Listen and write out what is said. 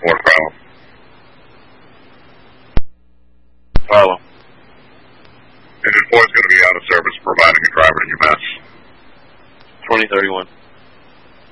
What problem? Follow. Engine 4 is going to be out of service providing a driver in UMass. 2031.